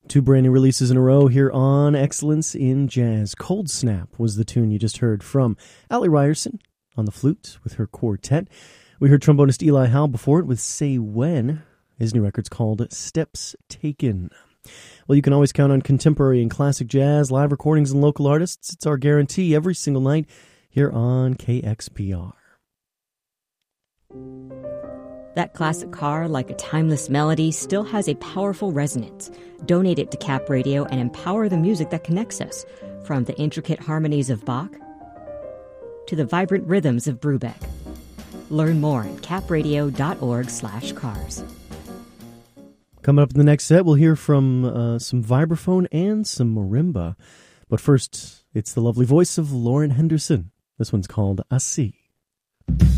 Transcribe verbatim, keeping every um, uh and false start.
Two brand new releases in a row here on Excellence in Jazz. Cold Snap was the tune you just heard from Allie Ryerson on the flute with her quartet. We heard trombonist Eli Howe before it with Say When. His new record's called Steps Taken. Well, you can always count on contemporary and classic jazz, live recordings, and local artists. It's our guarantee every single night here on K X P R. That classic car, like a timeless melody, still has a powerful resonance. Donate it to Cap Radio and empower the music that connects us, from the intricate harmonies of Bach to the vibrant rhythms of Brubeck. Learn more at capradio.org slash cars. Coming up in the next set, we'll hear from uh, some vibraphone and some marimba. But first, it's the lovely voice of Lauren Henderson. This one's called Assis.